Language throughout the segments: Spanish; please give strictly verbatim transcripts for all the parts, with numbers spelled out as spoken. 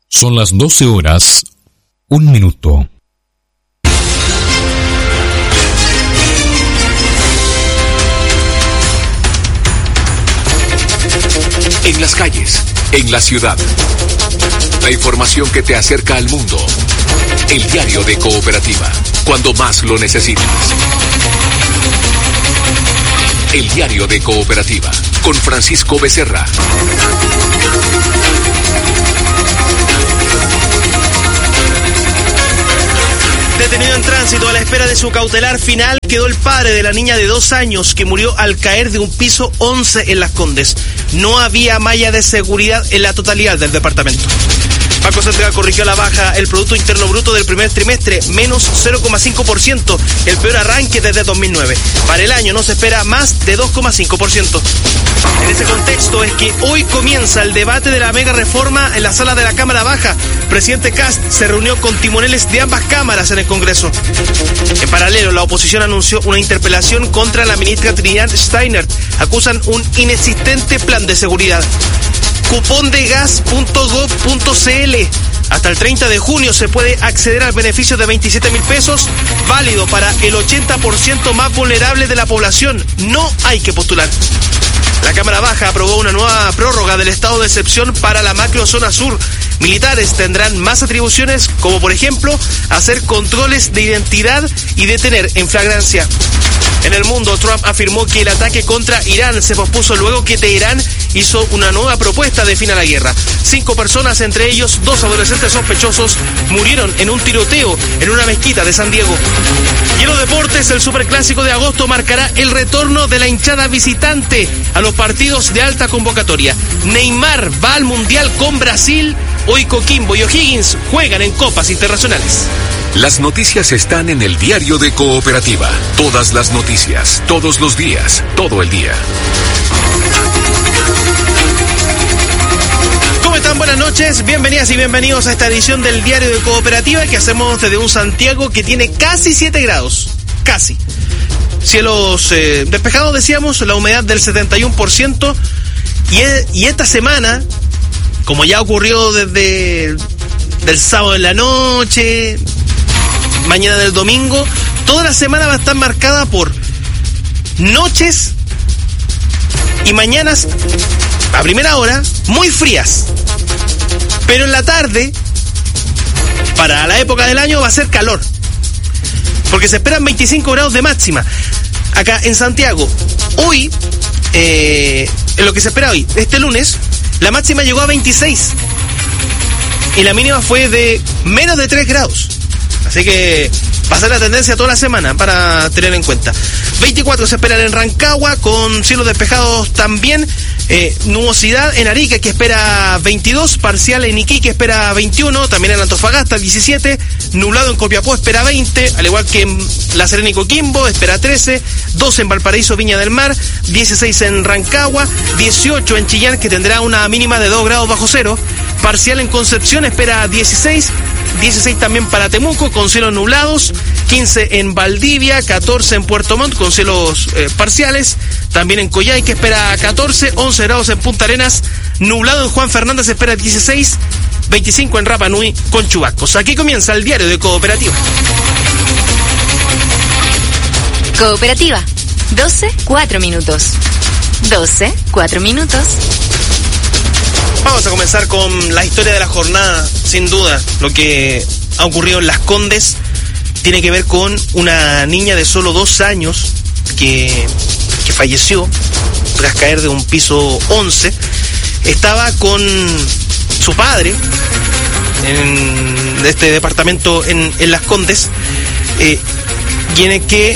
Son las doce horas, un minuto. En las calles, en la ciudad. La información que te acerca al mundo. El diario de Cooperativa, cuando más lo necesitas. El diario de Cooperativa, con Francisco Becerra. Detenido en tránsito a la espera de su cautelar final, quedó el padre de la niña de dos años que murió al caer de un piso once en Las Condes. No había malla de seguridad en la totalidad del departamento. Banco Central corrigió a la baja el Producto Interno Bruto del primer trimestre, menos cero coma cinco por ciento, el peor arranque desde dos mil nueve. Para el año no se espera más de dos coma cinco por ciento. En ese contexto es que hoy comienza el debate de la mega reforma en la sala de la Cámara Baja. Presidente Kast se reunió con timoneles de ambas cámaras en el Congreso. En paralelo, la oposición anunció una interpelación contra la ministra Trinidad Steiner. Acusan un inexistente plan de seguridad. cupón de gas punto gov punto cl. Hasta el treinta de junio se puede acceder al beneficio de veintisiete mil pesos, válido para el ochenta por ciento más vulnerable de la población. No hay que postular. La Cámara Baja aprobó una nueva prórroga del estado de excepción para la macrozona sur. Militares tendrán más atribuciones, como por ejemplo, hacer controles de identidad y detener en flagrancia. En el mundo, Trump afirmó que el ataque contra Irán se pospuso luego que Teherán hizo una nueva propuesta de fin a la guerra. Cinco personas, entre ellos dos adolescentes sospechosos, murieron en un tiroteo en una mezquita de San Diego. Y en los deportes, el superclásico de agosto marcará el retorno de la hinchada visitante a los partidos de alta convocatoria. Neymar va al Mundial con Brasil. Hoy Coquimbo y O'Higgins juegan en copas internacionales. Las noticias están en el diario de Cooperativa. Todas las noticias, todos los días, todo el día. ¿Cómo están? Buenas noches, bienvenidas y bienvenidos a esta edición del diario de Cooperativa que hacemos desde un Santiago que tiene casi siete grados. Casi. Cielos eh, despejados, decíamos, la humedad del setenta y uno por ciento. Y, y esta semana, como ya ocurrió desde del sábado en la noche, mañana del domingo, toda la semana va a estar marcada por noches y mañanas a primera hora muy frías, pero en la tarde, para la época del año, va a ser calor, porque se esperan veinticinco grados de máxima acá en Santiago. Hoy, eh, en lo que se espera hoy, este lunes, la máxima llegó a veintiséis y la mínima fue de menos de tres grados. Así que va a ser la tendencia toda la semana para tener en cuenta. veinticuatro se esperan en Rancagua, con cielos despejados también. Eh, nubosidad en Arica, que espera veintidós. Parcial en Iquique, que espera veintiuno. También en Antofagasta, diecisiete. Nublado en Copiapó, espera veinte. Al igual que en La Serena y Coquimbo, espera trece. doce en Valparaíso, Viña del Mar. dieciséis en Rancagua. dieciocho en Chillán, que tendrá una mínima de dos grados bajo cero. Parcial en Concepción, espera dieciséis. dieciséis también para Temuco, con cielos nublados. quince en Valdivia, catorce en Puerto Montt, con cielos eh, parciales. También en Coyhai, que espera catorce, once grados en Punta Arenas. Nublado en Juan Fernández, espera dieciséis. veinticinco en Rapa Nui, con chubascos. Aquí comienza el diario de Cooperativa. Cooperativa, doce, cuatro minutos. doce, cuatro minutos. Vamos a comenzar con la historia de la jornada. Sin duda, lo que ha ocurrido en Las Condes tiene que ver con una niña de solo dos años que, que falleció tras caer de un piso once. Estaba con su padre en este departamento en, en Las Condes, eh, y en el que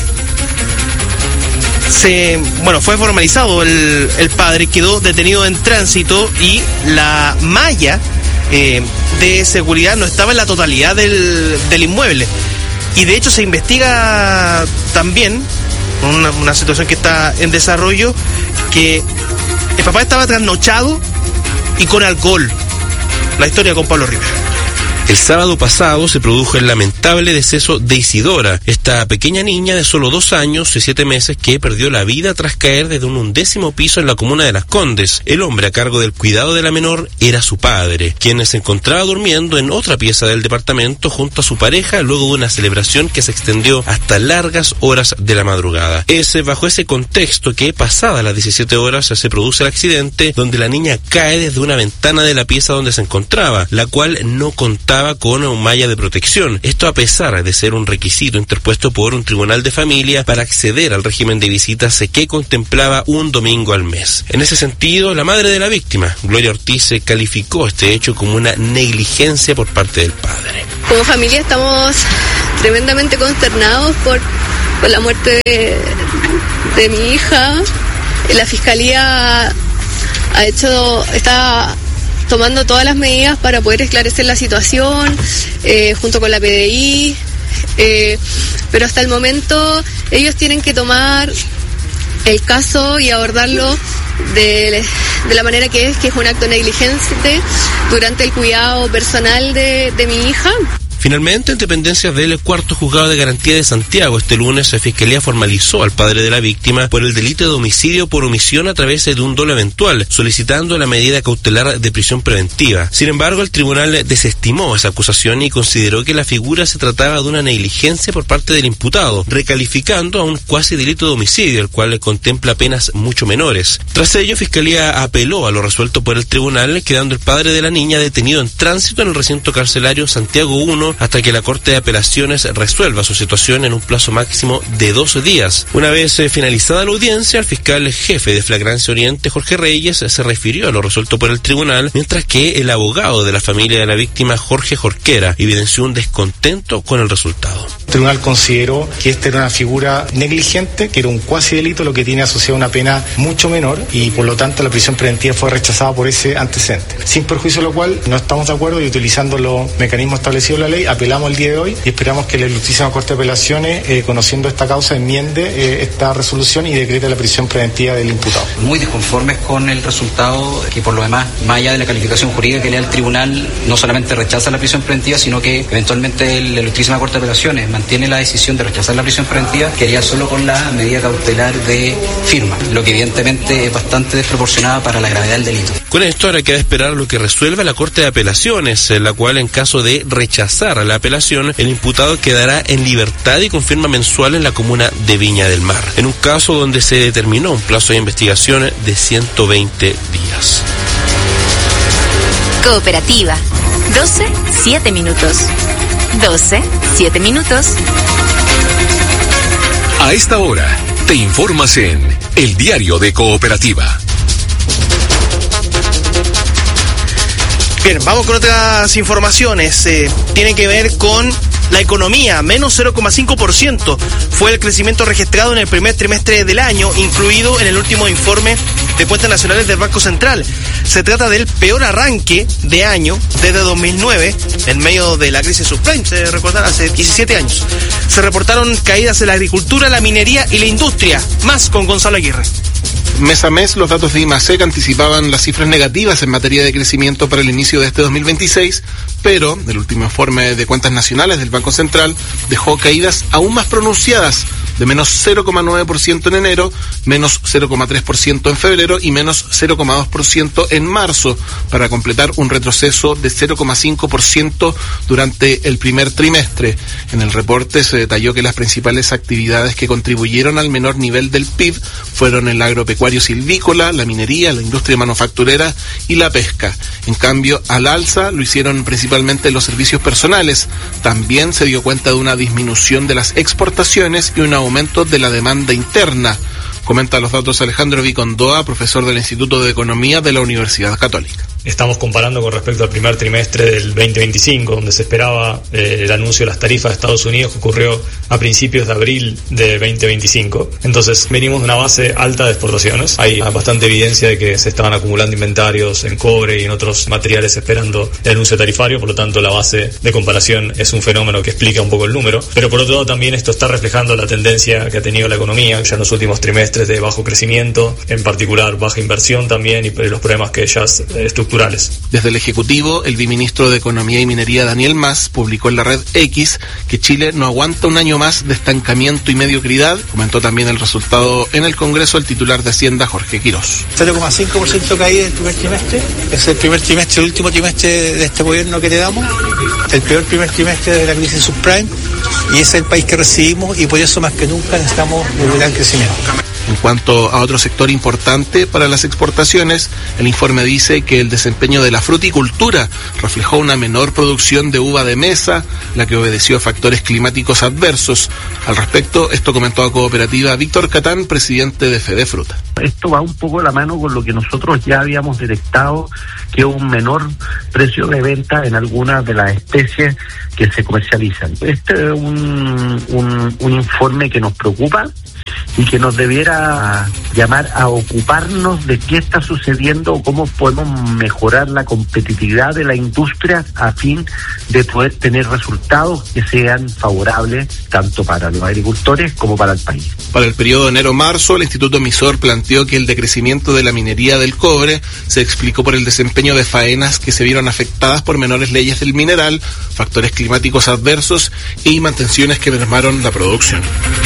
se, bueno, fue formalizado el, el padre, quedó detenido en tránsito y la malla eh, de seguridad no estaba en la totalidad del, del inmueble. Y de hecho se investiga también, una, una situación que está en desarrollo, que el papá estaba trasnochado y con alcohol. La historia con Pablo Rivera. El sábado pasado se produjo el lamentable deceso de Isidora, esta pequeña niña de solo dos años y siete meses que perdió la vida tras caer desde un undécimo piso en la comuna de Las Condes. El hombre a cargo del cuidado de la menor era su padre, quien se encontraba durmiendo en otra pieza del departamento junto a su pareja luego de una celebración que se extendió hasta largas horas de la madrugada. Es bajo ese contexto que, pasadas las diecisiete horas, se produce el accidente donde la niña cae desde una ventana de la pieza donde se encontraba, la cual no contaba con un malla de protección. Esto a pesar de ser un requisito interpuesto por un tribunal de familia para acceder al régimen de visitas que contemplaba un domingo al mes. En ese sentido, la madre de la víctima, Gloria Ortiz, calificó este hecho como una negligencia por parte del padre. Como familia estamos tremendamente consternados por, por la muerte de, de mi hija. La fiscalía ha hecho, está tomando todas las medidas para poder esclarecer la situación, eh, junto con la P D I, eh, pero hasta el momento ellos tienen que tomar el caso y abordarlo de, de la manera que es, que es un acto negligente durante el cuidado personal de, de mi hija. Finalmente, en dependencias del cuarto juzgado de garantía de Santiago, este lunes la Fiscalía formalizó al padre de la víctima por el delito de homicidio por omisión a través de un dolo eventual, solicitando la medida cautelar de prisión preventiva. Sin embargo, el tribunal desestimó esa acusación y consideró que la figura se trataba de una negligencia por parte del imputado, recalificando a un cuasi delito de homicidio, el cual contempla penas mucho menores. Tras ello, Fiscalía apeló a lo resuelto por el tribunal, quedando el padre de la niña detenido en tránsito en el recinto carcelario Santiago uno hasta que la Corte de Apelaciones resuelva su situación en un plazo máximo de doce días. Una vez eh, finalizada la audiencia, el fiscal jefe de Flagrancia Oriente, Jorge Reyes, se refirió a lo resuelto por el tribunal, mientras que el abogado de la familia de la víctima, Jorge Jorquera, evidenció un descontento con el resultado. El tribunal consideró que esta era una figura negligente, que era un cuasi delito, lo que tiene asociado una pena mucho menor, y por lo tanto la prisión preventiva fue rechazada por ese antecedente. Sin perjuicio de lo cual no estamos de acuerdo, y utilizando los mecanismos establecidos en la ley, apelamos el día de hoy y esperamos que la Ilustrísima Corte de Apelaciones, eh, conociendo esta causa, enmiende eh, esta resolución y decrete la prisión preventiva del imputado. Muy disconformes con el resultado, que por lo demás, más allá de la calificación jurídica que le da el tribunal, no solamente rechaza la prisión preventiva, sino que eventualmente la Ilustrísima Corte de Apelaciones mantiene la decisión de rechazar la prisión preventiva, quería solo con la medida cautelar de firma, lo que evidentemente es bastante desproporcionada para la gravedad del delito. Con esto ahora queda esperar lo que resuelva la Corte de Apelaciones, en la cual, en caso de rechazar la apelación, el imputado quedará en libertad y con firma mensual en la comuna de Viña del Mar, en un caso donde se determinó un plazo de investigación de ciento veinte días. Cooperativa. doce, siete minutos. doce, siete minutos. A esta hora, te informas en El Diario de Cooperativa. Bien, vamos con otras informaciones. Eh, tienen que ver con la economía. Menos cero coma cinco por ciento fue el crecimiento registrado en el primer trimestre del año, incluido en el último informe de cuentas nacionales del Banco Central. Se trata del peor arranque de año desde dos mil nueve, en medio de la crisis subprime, se recordará, hace diecisiete años. Se reportaron caídas en la agricultura, la minería y la industria. Más con Gonzalo Aguirre. Mes a mes, los datos de IMASEC anticipaban las cifras negativas en materia de crecimiento para el inicio de este dos mil veintiséis, pero el último informe de cuentas nacionales del Banco Central dejó caídas aún más pronunciadas, de menos cero coma nueve por ciento en enero, menos cero coma tres por ciento en febrero y menos cero coma dos por ciento en marzo, para completar un retroceso de cero coma cinco por ciento durante el primer trimestre. En el reporte se detalló que las principales actividades que contribuyeron al menor nivel del P I B fueron el agropecuario silvícola, la minería, la industria manufacturera y la pesca. En cambio, al alza lo hicieron principalmente los servicios personales. También se dio cuenta de una disminución de las exportaciones y un aumento de la demanda interna. Comenta los datos Alejandro Vicondoa, profesor del Instituto de Economía de la Universidad Católica. Estamos comparando con respecto al primer trimestre del veinte veinticinco, donde se esperaba eh, el anuncio de las tarifas de Estados Unidos, que ocurrió a principios de abril de veinte veinticinco. Entonces, venimos de una base alta de exportaciones. Hay bastante evidencia de que se estaban acumulando inventarios en cobre y en otros materiales esperando el anuncio tarifario, por lo tanto, la base de comparación es un fenómeno que explica un poco el número. Pero por otro lado, también esto está reflejando la tendencia que ha tenido la economía ya en los últimos trimestres de bajo crecimiento, en particular baja inversión también, y los problemas que ya estructuralmente estructurales. Desde el Ejecutivo, el viceministro de Economía y Minería, Daniel Mas, publicó en la red X que Chile no aguanta un año más de estancamiento y mediocridad. Comentó también el resultado en el Congreso el titular de Hacienda, Jorge Quirós. cero coma cinco por ciento caída en el primer trimestre. Es el primer trimestre, el último trimestre de este gobierno que heredamos. El peor primer trimestre de la crisis subprime. Y ese es el país que recibimos y por eso más que nunca necesitamos un gran crecimiento. En cuanto a otro sector importante para las exportaciones, el informe dice que el desempeño de la fruticultura reflejó una menor producción de uva de mesa, la que obedeció a factores climáticos adversos. Al respecto, esto comentó a Cooperativa Víctor Catán, presidente de Fedefruta. Esto va un poco de la mano con lo que nosotros ya habíamos detectado, que es un menor precio de venta en algunas de las especies que se comercializan. Este es un, un, un informe que nos preocupa y que nos debiera llamar a ocuparnos de qué está sucediendo o cómo podemos mejorar la competitividad de la industria a fin de poder tener resultados que sean favorables tanto para los agricultores como para el país. Para el periodo de enero-marzo, el Instituto Emisor planteó que el decrecimiento de la minería del cobre se explicó por el desempeño de faenas que se vieron afectadas por menores leyes del mineral, factores climáticos adversos y mantenciones que mermaron la producción.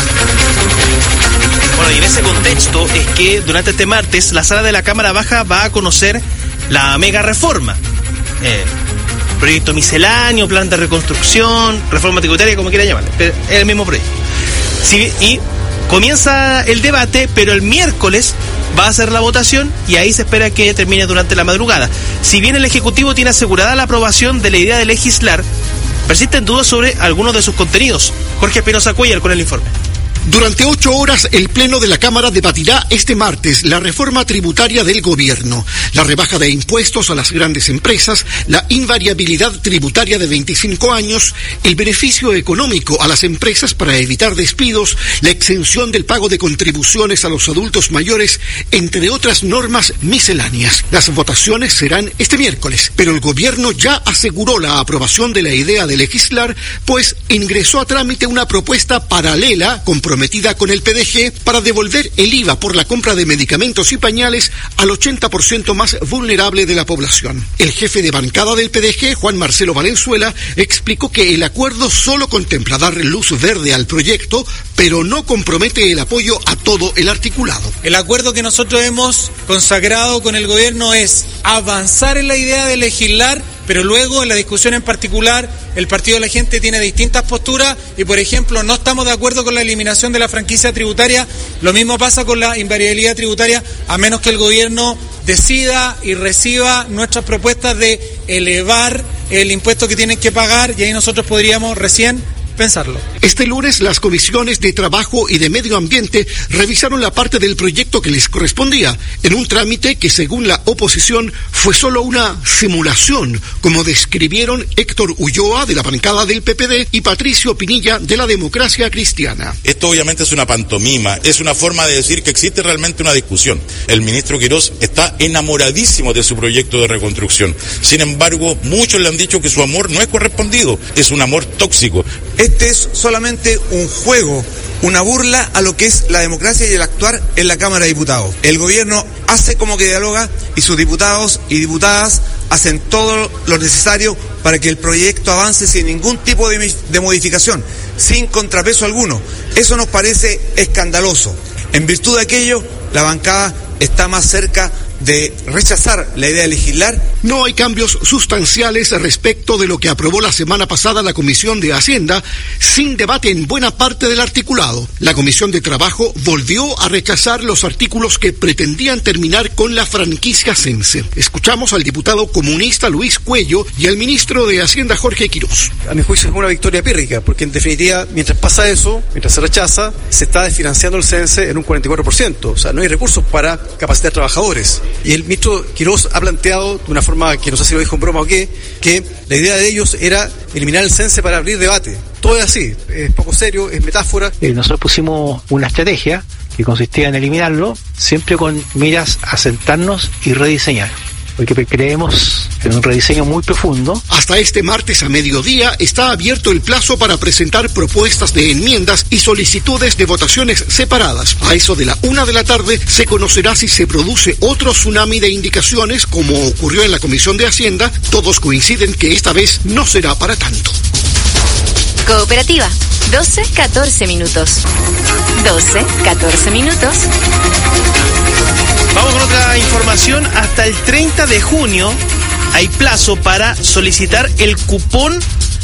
Bueno, y en ese contexto es que durante este martes la sala de la Cámara Baja va a conocer la mega reforma. Eh, proyecto misceláneo, plan de reconstrucción, reforma tributaria, como quiera llamarle, pero es el mismo proyecto. Sí, y comienza el debate, pero el miércoles va a ser la votación y ahí se espera que termine durante la madrugada. Si bien el Ejecutivo tiene asegurada la aprobación de la idea de legislar, persisten dudas sobre algunos de sus contenidos. Jorge Espinosa Cuellar con el informe. Durante ocho horas, el Pleno de la Cámara debatirá este martes la reforma tributaria del gobierno, la rebaja de impuestos a las grandes empresas, la invariabilidad tributaria de veinticinco años, el beneficio económico a las empresas para evitar despidos, la exención del pago de contribuciones a los adultos mayores, entre otras normas misceláneas. Las votaciones serán este miércoles, pero el gobierno ya aseguró la aprobación de la idea de legislar, pues ingresó a trámite una propuesta paralela comprometida con el P D G para devolver el I V A por la compra de medicamentos y pañales al ochenta por ciento más vulnerable de la población. El jefe de bancada del P D G, Juan Marcelo Valenzuela, explicó que el acuerdo solo contempla dar luz verde al proyecto, pero no compromete el apoyo a todo el articulado. El acuerdo que nosotros hemos consagrado con el gobierno es avanzar en la idea de legislar, pero luego en la discusión en particular el Partido de la Gente tiene distintas posturas y, por ejemplo, no estamos de acuerdo con la eliminación de la franquicia tributaria. Lo mismo pasa con la invariabilidad tributaria, a menos que el gobierno decida y reciba nuestras propuestas de elevar el impuesto que tienen que pagar, y ahí nosotros podríamos recién pensarlo. Este lunes las comisiones de Trabajo y de Medio Ambiente revisaron la parte del proyecto que les correspondía, en un trámite que según la oposición fue solo una simulación, como describieron Héctor Ulloa de la bancada del P P D y Patricio Pinilla de la Democracia Cristiana. Esto obviamente es una pantomima, es una forma de decir que existe realmente una discusión. El ministro Quirós está enamoradísimo de su proyecto de reconstrucción. Sin embargo, muchos le han dicho que su amor no es correspondido, es un amor tóxico. Este es solamente un juego, una burla a lo que es la democracia y el actuar en la Cámara de Diputados. El gobierno hace como que dialoga y sus diputados y diputadas hacen todo lo necesario para que el proyecto avance sin ningún tipo de, de modificación, sin contrapeso alguno. Eso nos parece escandaloso. En virtud de aquello, la bancada está más cerca de rechazar la idea de legislar. No hay cambios sustanciales respecto de lo que aprobó la semana pasada la Comisión de Hacienda, sin debate en buena parte del articulado. La Comisión de Trabajo volvió a rechazar los artículos que pretendían terminar con la franquicia Sense. Escuchamos al diputado comunista Luis Cuello y al ministro de Hacienda Jorge Quirós. A mi juicio es una victoria pírrica, porque en definitiva, mientras pasa eso, mientras se rechaza, se está desfinanciando el Sense en un cuarenta y cuatro por ciento. O sea, no hay recursos para capacitar trabajadores. Y el ministro Quirós ha planteado, de una forma que no sé si lo dijo en broma o qué, que la idea de ellos era eliminar el Sense para abrir debate. Todo es así, es poco serio, es metáfora. Eh, nosotros pusimos una estrategia que consistía en eliminarlo, siempre con miras a sentarnos y rediseñar. porque creemos en un rediseño muy profundo. Hasta este martes a mediodía está abierto el plazo para presentar propuestas de enmiendas y solicitudes de votaciones separadas. A eso de la una de la tarde se conocerá si se produce otro tsunami de indicaciones, como ocurrió en la Comisión de Hacienda. Todos coinciden que esta vez no será para tanto. Cooperativa, doce catorce minutos. doce catorce minutos. Vamos con otra información. Hasta el treinta de junio hay plazo para solicitar el cupón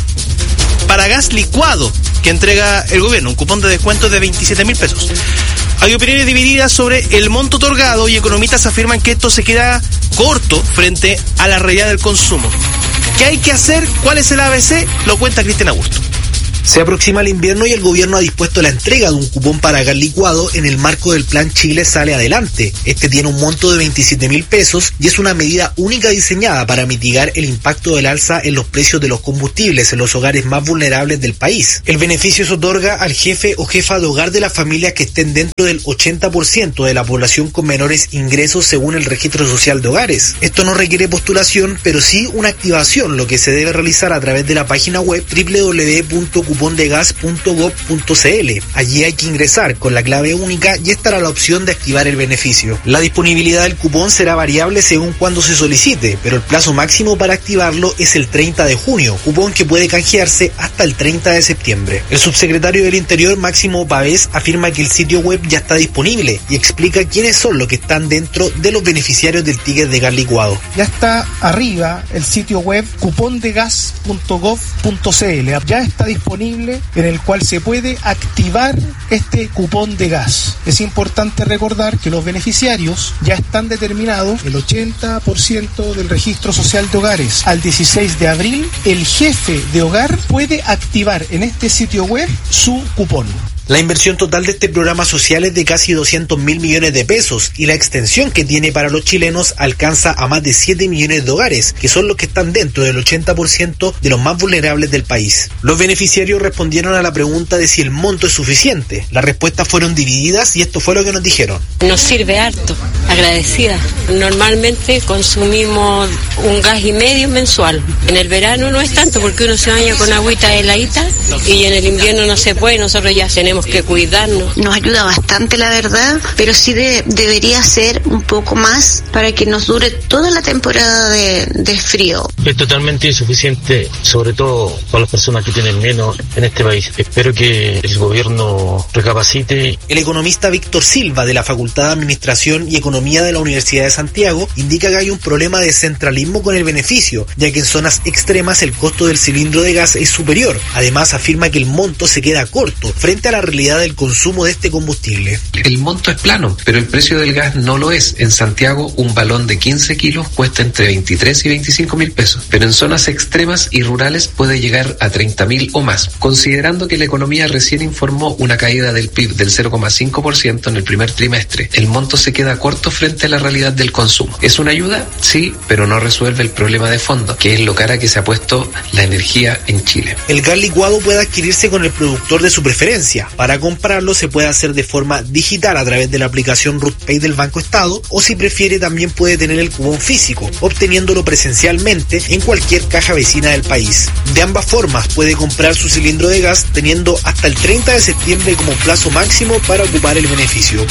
para gas licuado que entrega el gobierno, un cupón de descuento de veintisiete mil pesos. Hay opiniones divididas sobre el monto otorgado y economistas afirman que esto se queda corto frente a la realidad del consumo. ¿Qué hay que hacer? ¿Cuál es el A B C? Lo cuenta Cristian Augusto. Se aproxima el invierno y el gobierno ha dispuesto la entrega de un cupón para gas licuado en el marco del plan Chile Sale Adelante. Este tiene un monto de veintisiete mil pesos y es una medida única diseñada para mitigar el impacto del alza en los precios de los combustibles en los hogares más vulnerables del país. El beneficio se otorga al jefe o jefa de hogar de las familias que estén dentro del ochenta por ciento de la población con menores ingresos según el registro social de hogares. Esto no requiere postulación, pero sí una activación, lo que se debe realizar a través de la página web doble u doble u doble u punto cupón de gas punto gob punto c l. Allí hay que ingresar con la clave única y estará la opción de activar el beneficio. La disponibilidad del cupón será variable según cuando se solicite, pero el plazo máximo para activarlo es el treinta de junio, cupón que puede canjearse hasta el treinta de septiembre. El subsecretario del Interior, Máximo Pavés, afirma que el sitio web ya está disponible y explica quiénes son los que están dentro de los beneficiarios del ticket de gas licuado. Ya está arriba el sitio web cupón de gas punto gob punto c l. Ya está disponible, en el cual se puede activar este cupón de gas. Es importante recordar que los beneficiarios ya están determinados, el ochenta por ciento del registro social de hogares. Al dieciséis de abril, el jefe de hogar puede activar en este sitio web su cupón. La inversión total de este programa social es de casi doscientos mil millones de pesos y la extensión que tiene para los chilenos alcanza a más de siete millones de hogares, que son los que están dentro del ochenta por ciento de los más vulnerables del país. Los beneficiarios respondieron a la pregunta de si el monto es suficiente. Las respuestas fueron divididas y esto fue lo que nos dijeron. Nos sirve harto, agradecida. Normalmente consumimos un gas y medio mensual. En el verano no es tanto porque uno se baña con agüita heladita y en el invierno no se puede, nosotros ya tenemos que cuidarnos. Nos ayuda bastante, la verdad, pero sí de, debería ser un poco más para que nos dure toda la temporada de, de frío. Es totalmente insuficiente, sobre todo para las personas que tienen menos en este país. Espero que el gobierno recapacite. El economista Víctor Silva, de la Facultad de Administración y Economía de la Universidad de Santiago, indica que hay un problema de centralismo con el beneficio, ya que en zonas extremas el costo del cilindro de gas es superior. Además, afirma que el monto se queda corto frente a la realidad del consumo de este combustible. El monto es plano, pero el precio del gas no lo es. En Santiago, un balón de quince kilos cuesta entre veintitrés y veinticinco mil pesos, pero en zonas extremas y rurales puede llegar a treinta mil o más. Considerando que la economía recién informó una caída del P I B del cero coma cinco por ciento en el primer trimestre, el monto se queda corto frente a la realidad del consumo. ¿Es una ayuda? Sí, pero no resuelve el problema de fondo, que es lo cara que se ha puesto la energía en Chile. El gas licuado puede adquirirse con el productor de su preferencia. Para comprarlo se puede hacer de forma digital a través de la aplicación RUTPay del Banco Estado, o si prefiere también puede tener el cupón físico, obteniéndolo presencialmente en cualquier caja vecina del país. De ambas formas puede comprar su cilindro de gas, teniendo hasta el treinta de septiembre como plazo máximo para ocupar el beneficio.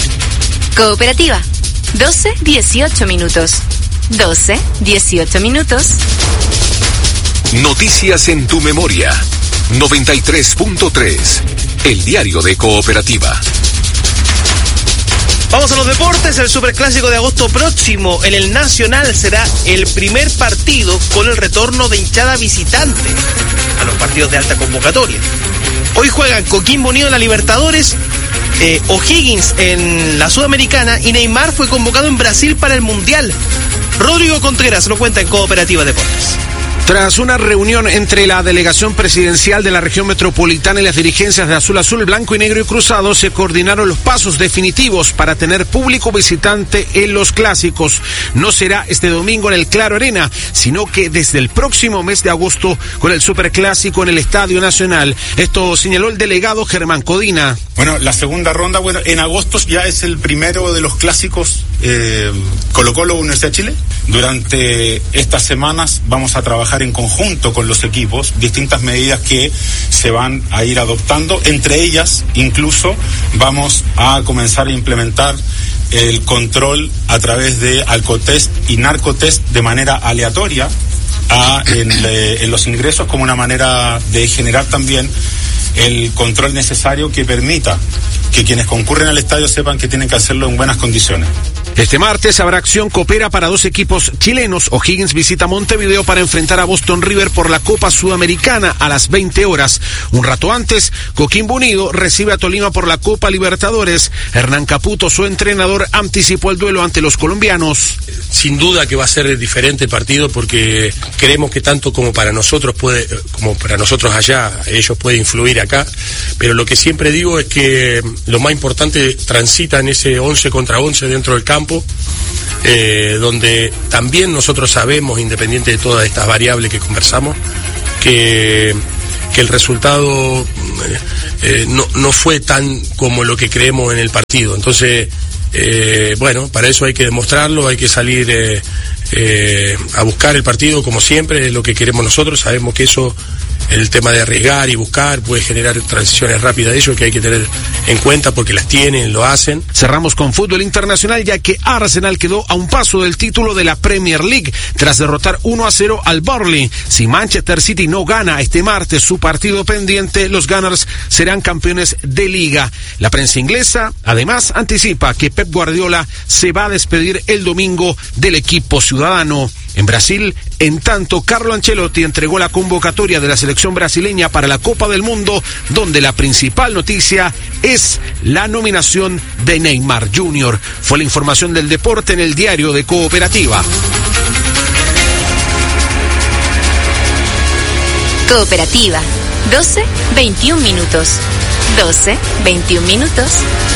Cooperativa, doce dieciocho minutos. doce dieciocho minutos. Noticias en tu memoria. noventa y tres punto tres. El diario de Cooperativa. Vamos a los deportes. El Superclásico de agosto próximo en el Nacional será el primer partido con el retorno de hinchada visitante a los partidos de alta convocatoria. Hoy juegan Coquimbo Unido en la Libertadores, eh, O'Higgins en la Sudamericana y Neymar fue convocado en Brasil para el Mundial. Rodrigo Contreras lo cuenta en Cooperativa Deportes. Tras una reunión entre la delegación presidencial de la región metropolitana y las dirigencias de Azul Azul, Blanco y Negro y Cruzado, se coordinaron los pasos definitivos para tener público visitante en los clásicos. No será este domingo en el Claro Arena, sino que desde el próximo mes de agosto con el Superclásico en el Estadio Nacional. Esto señaló el delegado Germán Codina. Bueno, la segunda ronda, bueno, en agosto ya es el primero de los clásicos eh, Colo-Colo Universidad de Chile. Durante estas semanas vamos a trabajar en conjunto con los equipos distintas medidas que se van a ir adoptando. Entre ellas, incluso, vamos a comenzar a implementar el control a través de alcotest y narcotest de manera aleatoria a, en, en los ingresos, como una manera de generar también el control necesario que permita que quienes concurren al estadio sepan que tienen que hacerlo en buenas condiciones. Este martes habrá acción copera para dos equipos chilenos. O'Higgins visita Montevideo para enfrentar a Boston River por la Copa Sudamericana a las veinte horas. Un rato antes, Coquimbo Unido recibe a Tolima por la Copa Libertadores. Hernán Caputo, su entrenador, anticipó el duelo ante los colombianos. Sin duda que va a ser diferente el partido porque creemos que tanto como para nosotros puede, como para nosotros allá, ellos pueden influir acá. Pero lo que siempre digo es que lo más importante transita en ese once contra once dentro del campo. Eh, donde también nosotros sabemos, independiente de todas estas variables que conversamos, que, que el resultado eh, no, no fue tan como lo que creemos en el partido. Entonces, eh, bueno, para eso hay que demostrarlo, hay que salir eh, eh, a buscar el partido como siempre, es lo que queremos nosotros. Sabemos que eso, el tema de arriesgar y buscar, puede generar transiciones rápidas de ellos que hay que tener en cuenta porque las tienen, lo hacen. Cerramos con fútbol internacional, ya que Arsenal quedó a un paso del título de la Premier League tras derrotar uno a cero al Burnley. Si Manchester City no gana este martes su partido pendiente, los Gunners serán campeones de liga. La prensa inglesa además anticipa que Pep Guardiola se va a despedir el domingo del equipo ciudadano. En Brasil, en tanto, Carlo Ancelotti entregó la convocatoria de la selección brasileña para la Copa del Mundo, donde la principal noticia es la nominación de Neymar junior Fue la información del deporte en el diario de Cooperativa. Cooperativa, doce veintiún minutos. doce veintiún minutos.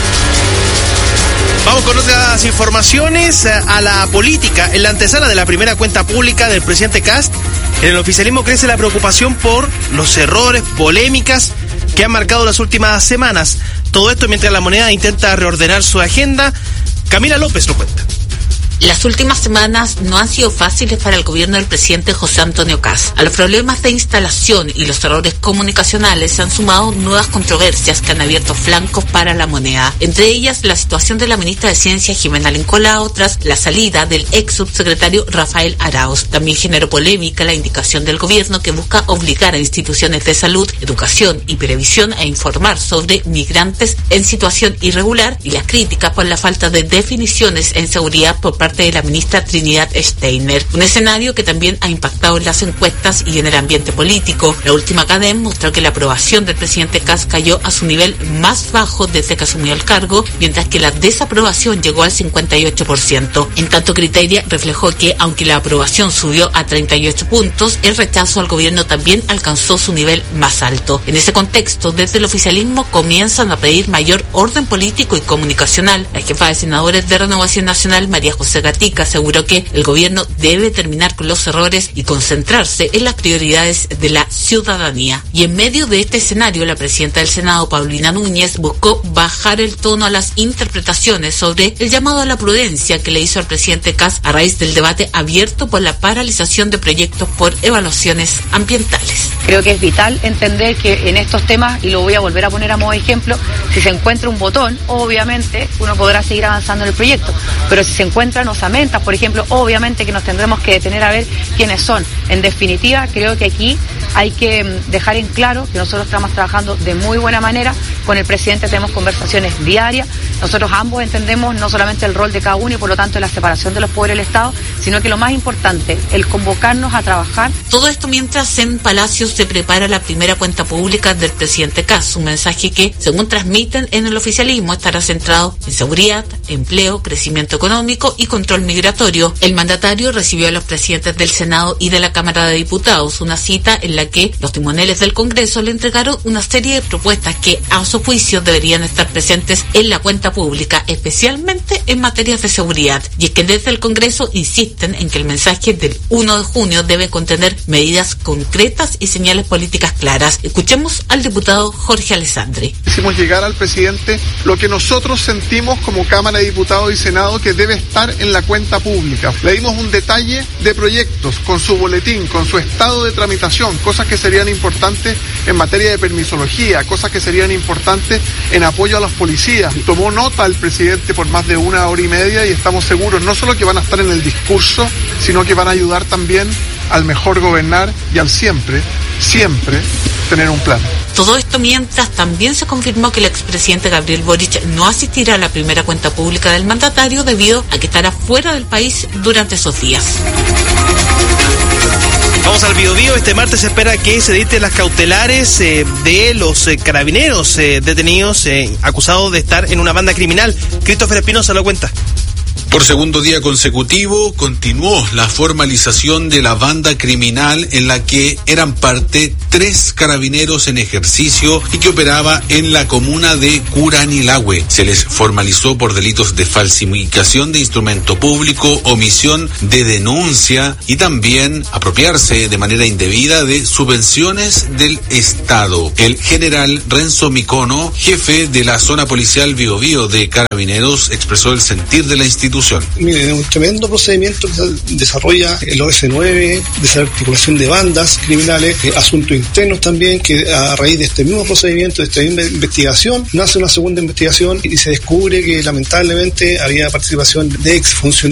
Vamos con otras informaciones a la política. En la antesala de la primera cuenta pública del presidente Kast, en el oficialismo crece la preocupación por los errores, polémicas que han marcado las últimas semanas. Todo esto mientras La Moneda intenta reordenar su agenda. Camila López lo cuenta. Las últimas semanas no han sido fáciles para el gobierno del presidente José Antonio Kast. A los problemas de instalación y los errores comunicacionales se han sumado nuevas controversias que han abierto flancos para La Moneda. Entre ellas, la situación de la ministra de Ciencia, Jimena Lincolao, tras la salida del ex subsecretario Rafael Arauz. También generó polémica la indicación del gobierno que busca obligar a instituciones de salud, educación y previsión a informar sobre migrantes en situación irregular y las críticas por la falta de definiciones en seguridad por parte de la ministra Trinidad Steiner. Un escenario que también ha impactado en las encuestas y en el ambiente político. La última Cadem mostró que la aprobación del presidente Kast cayó a su nivel más bajo desde que asumió el cargo, mientras que la desaprobación llegó al cincuenta y ocho por ciento. En tanto, Criteria reflejó que, aunque la aprobación subió a treinta y ocho puntos, el rechazo al gobierno también alcanzó su nivel más alto. En ese contexto, desde el oficialismo comienzan a pedir mayor orden político y comunicacional. La jefa de senadores de Renovación Nacional, María José Gatica, aseguró que el gobierno debe terminar con los errores y concentrarse en las prioridades de la ciudadanía. Y en medio de este escenario, la presidenta del Senado, Paulina Núñez, buscó bajar el tono a las interpretaciones sobre el llamado a la prudencia que le hizo al presidente Kast a raíz del debate abierto por la paralización de proyectos por evaluaciones ambientales. Creo que es vital entender que en estos temas, y lo voy a volver a poner a modo de ejemplo, si se encuentra un botón, obviamente uno podrá seguir avanzando en el proyecto, pero si se encuentran osamentas, por ejemplo, obviamente que nos tendremos que detener a ver quiénes son. En definitiva, creo que aquí hay que dejar en claro que nosotros estamos trabajando de muy buena manera con el presidente, tenemos conversaciones diarias, nosotros ambos entendemos no solamente el rol de cada uno y por lo tanto la separación de los poderes del Estado, sino que lo más importante, el convocarnos a trabajar. Todo esto mientras en Palacio se prepara la primera cuenta pública del presidente Kast, un mensaje que, según transmiten en el oficialismo, estará centrado en seguridad, empleo, crecimiento económico y control migratorio. El mandatario recibió a los presidentes del Senado y de la Cámara de Diputados, una cita en la ya que los timoneles del Congreso le entregaron una serie de propuestas que, a su juicio, deberían estar presentes en la cuenta pública, especialmente en materias de seguridad. Y es que desde el Congreso insisten en que el mensaje del uno de junio debe contener medidas concretas y señales políticas claras. Escuchemos al diputado Jorge Alessandri. Hicimos llegar al presidente lo que nosotros sentimos como Cámara de Diputados y Senado que debe estar en la cuenta pública. Le dimos un detalle de proyectos con su boletín, con su estado de tramitación, cosas que serían importantes en materia de permisología, cosas que serían importantes en apoyo a los policías. Tomó nota el presidente por más de una hora y media y estamos seguros no solo que van a estar en el discurso, sino que van a ayudar también al mejor gobernar y al siempre, siempre tener un plan. Todo esto mientras también se confirmó que el expresidente Gabriel Boric no asistirá a la primera cuenta pública del mandatario debido a que estará fuera del país durante esos días. Vamos al Biobío. Este martes se espera que se dicten las cautelares eh, de los eh, carabineros eh, detenidos eh, acusados de estar en una banda criminal. Christopher Espinosa lo cuenta. Por segundo día consecutivo continuó la formalización de la banda criminal en la que eran parte tres carabineros en ejercicio y que operaba en la comuna de Curanilahue. Se les formalizó por delitos de falsificación de instrumento público, omisión de denuncia y también apropiarse de manera indebida de subvenciones del Estado. El general Renzo Micono, jefe de la zona policial Biobío de Carabineros, expresó el sentir de la institución. Miren, es un tremendo procedimiento que se desarrolla el O S nueve, desarticulación de bandas criminales, eh, asuntos internos también, que a raíz de este mismo procedimiento, de esta misma investigación, nace una segunda investigación y se descubre que lamentablemente había participación de exfuncionarios